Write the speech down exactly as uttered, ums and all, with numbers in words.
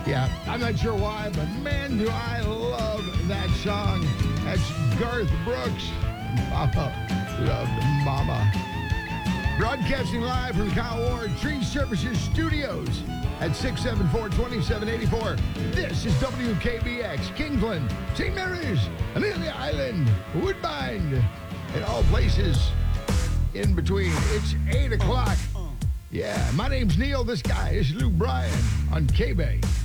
Yeah, I'm not sure why, but man, do I love that song. That's Garth Brooks. Mama loved Mama. Broadcasting live from Kyle Ward Tree Services Studios at six seven four, two seven eight four. This is W K B X, Kingsland, Saint Mary's, Amelia Island, Woodbine, and all places in between. It's eight o'clock. Yeah, my name's Neil. This guy is Lou Bryan on K-Bay.